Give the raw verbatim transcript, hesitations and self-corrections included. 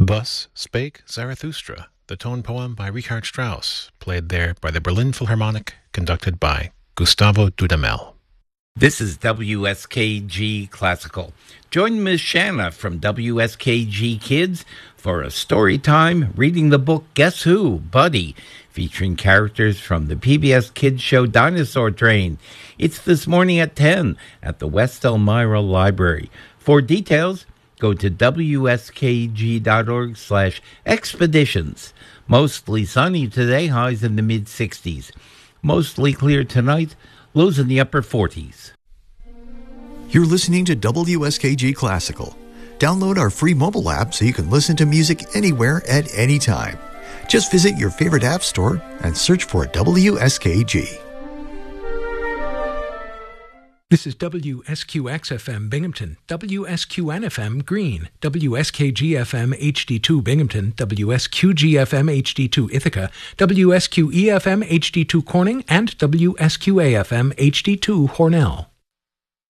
Thus Spake Zarathustra, the tone poem by Richard Strauss, played there by the Berlin Philharmonic, conducted by Gustavo Dudamel. This is W S K G Classical. Join Miss Shanna from W S K G Kids for a story time reading the book Guess Who, Buddy, featuring characters from the P B S Kids show Dinosaur Train. It's this morning at ten at the West Elmira Library. For details, go to W S K G dot org slash expeditions. Mostly sunny today, highs in the mid sixties. Mostly clear tonight, lows in the upper forties. You're listening to W S K G Classical. Download our free mobile app so you can listen to music anywhere at any time. Just visit your favorite app store and search for W S K G. This is W S Q X F M Binghamton, W S Q N F M Green, W S K G F M H D two Binghamton, W S Q G F M H D two Ithaca, W S Q E F M H D two Corning, and W S Q A F M H D two Hornell.